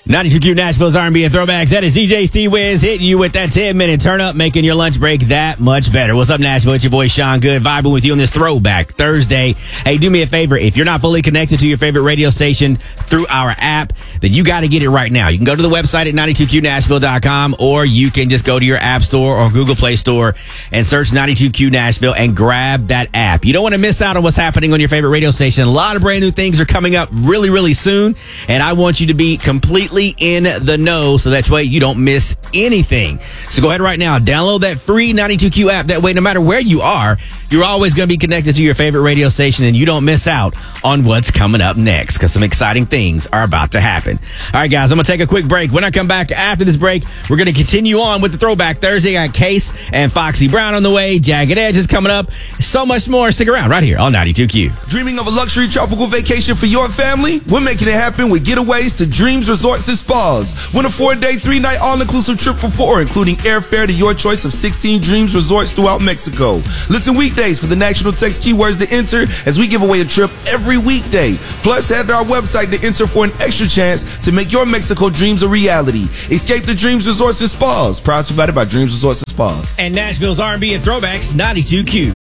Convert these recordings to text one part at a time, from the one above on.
92Q Nashville's R&B and Throwbacks. That is DJ C-Wiz hitting you with that 10-minute turn up, making your lunch break that much better. What's up, Nashville? It's your boy Sean Good, vibing with you on this Throwback Thursday. Hey, do me a favor. If you're not fully connected to your favorite radio station through our app, then you got to get it right now. You can go to the website at 92qnashville.com, or you can just go to your App Store or Google Play Store and search 92Q Nashville and grab that app. You don't want to miss out on what's happening on your favorite radio station. A lot of brand new things are coming up really, really soon, and I want you to be completely in the know so that way you don't miss anything. So go ahead right now, download that free 92Q app. That way, no matter where you are, you're always going to be connected to your favorite radio station, and you don't miss out on what's coming up next, because some exciting things are about to happen. All right, guys, I'm going to take a quick break. When I come back after this break, we're going to continue on with the Throwback Thursday. Got Case and Foxy Brown on the way. Jagged Edge is coming up. So much more. Stick around right here on 92Q. Dreaming of a luxury tropical vacation for your family? We're making it happen with Getaways to Dreams Resorts and Spas. Win a 4-day, 3-night all-inclusive trip for 4, including airfare to your choice of 16 Dreams Resorts throughout Mexico. Listen weekdays for the national text keywords to enter, as we give away a trip every weekday. Plus, head to our website to enter for an extra chance to make your Mexico dreams a reality. Escape the Dreams Resorts and Spas. Prize provided by Dreams Resorts and Spas. And Nashville's R&B and Throwbacks, 92Q.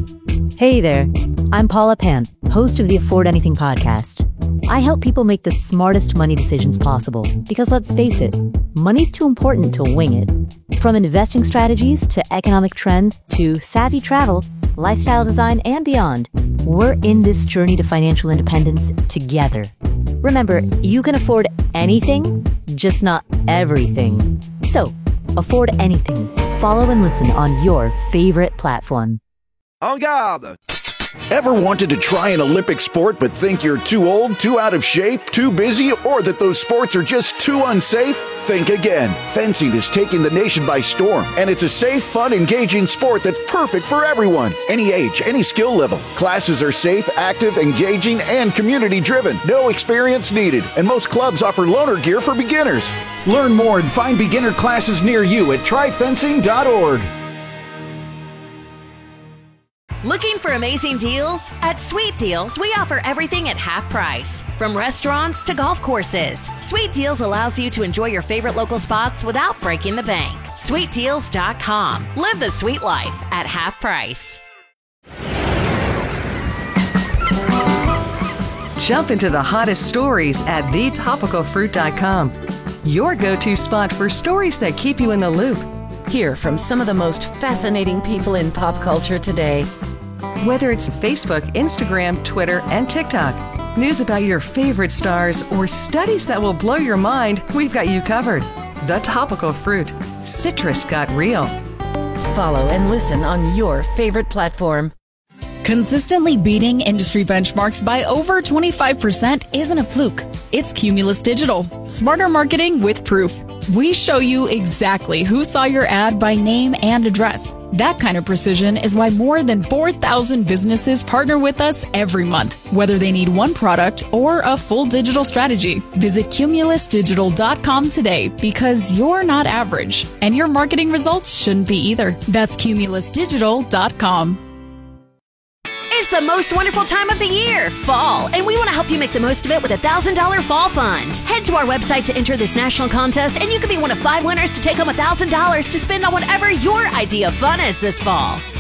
Hey there, I'm Paula Pant, host of the Afford Anything podcast. I help people make the smartest money decisions possible because, let's face it, money's too important to wing it. From investing strategies to economic trends to savvy travel, lifestyle design, and beyond, we're in this journey to financial independence together. Remember, you can afford anything, just not everything. So, afford anything. Follow and listen on your favorite platform. En garde! Ever wanted to try an Olympic sport but think you're too old, too out of shape, too busy, or that those sports are just too unsafe? Think again. Fencing is taking the nation by storm, and it's a safe, fun, engaging sport that's perfect for everyone. Any age, any skill level. Classes are safe, active, engaging, and community-driven. No experience needed, and most clubs offer loaner gear for beginners. Learn more and find beginner classes near you at tryfencing.org. Looking for amazing deals? At Sweet Deals, we offer everything at half price. From restaurants to golf courses, Sweet Deals allows you to enjoy your favorite local spots without breaking the bank. SweetDeals.com. Live the sweet life at half price. Jump into the hottest stories at thetopicalfruit.com. Your go-to spot for stories that keep you in the loop. Hear from some of the most fascinating people in pop culture today. Whether it's Facebook, Instagram, Twitter, and TikTok, news about your favorite stars, or studies that will blow your mind, we've got you covered. The Topical Fruit. Citrus got real. Follow and listen on your favorite platform. Consistently beating industry benchmarks by over 25% isn't a fluke. It's Cumulus Digital. Smarter marketing with proof. We show you exactly who saw your ad by name and address. That kind of precision is why more than 4,000 businesses partner with us every month, whether they need one product or a full digital strategy. Visit cumulusdigital.com today, because you're not average, and your marketing results shouldn't be either. That's cumulusdigital.com. It's the most wonderful time of the year, fall, and we want to help you make the most of it with a $1,000 fall fund. Head to our website to enter this national contest, and you could be one of 5 winners to take home $1,000 to spend on whatever your idea of fun is this fall.